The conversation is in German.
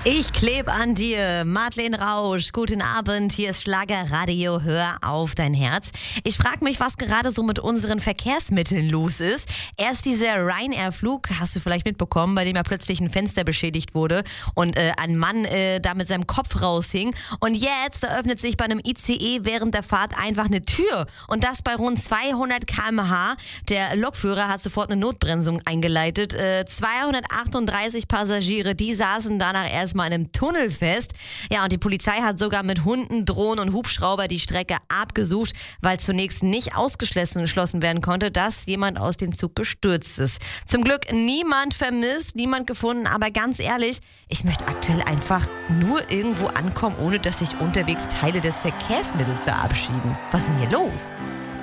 Ich kleb an dir, Madeleine Rausch, guten Abend, hier ist Schlagerradio, hör auf dein Herz. Ich frage mich, was gerade so mit unseren Verkehrsmitteln los ist. Erst dieser Ryanair-Flug, hast du vielleicht mitbekommen, bei dem ja plötzlich ein Fenster beschädigt wurde und ein Mann da mit seinem Kopf raushing. Und jetzt eröffnet sich bei einem ICE während der Fahrt einfach eine Tür und das bei rund 200 km/h. Der Lokführer hat sofort eine Notbremsung eingeleitet. 238 Passagiere, die saßen danach erstmal in einem Tunnel fest. Ja, und die Polizei hat sogar mit Hunden, Drohnen und Hubschrauber die Strecke abgesucht, weil zunächst nicht ausgeschlossen werden konnte, dass jemand aus dem Zug gestürzt ist. Zum Glück niemand vermisst, niemand gefunden, aber ganz ehrlich, ich möchte aktuell einfach nur irgendwo ankommen, ohne dass sich unterwegs Teile des Verkehrsmittels verabschieden. Was ist denn hier los?